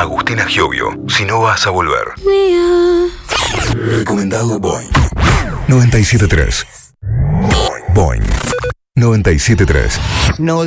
Agustina Giovio, si no vas a volver. Recomendado Boing 97.3. Boing 97.3. No